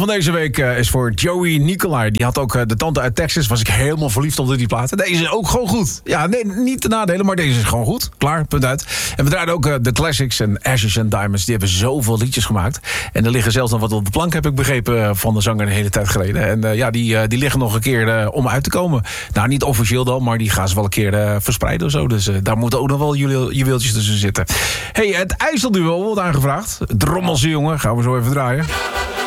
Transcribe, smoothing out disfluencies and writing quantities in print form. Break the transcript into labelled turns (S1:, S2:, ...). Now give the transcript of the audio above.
S1: van deze week is voor Joey Nicolai. Die had ook de tante uit Texas. Was ik helemaal verliefd op die platen. Deze is ook gewoon goed. Ja, nee, niet de nadelen, maar deze is gewoon goed. Klaar, punt uit. En we draaiden ook de classics en Ashes and Diamonds. Die hebben zoveel liedjes gemaakt. En er liggen zelfs nog wat op de plank, heb ik begrepen, van de zanger een hele tijd geleden. En die liggen nog een keer om uit te komen. Nou, niet officieel dan, maar die gaan ze wel een keer verspreiden of zo. Dus daar moeten ook nog wel juweeltjes tussen zitten. Hey, het IJsselduo wordt aangevraagd. Drommelse jongen, gaan we zo even draaien.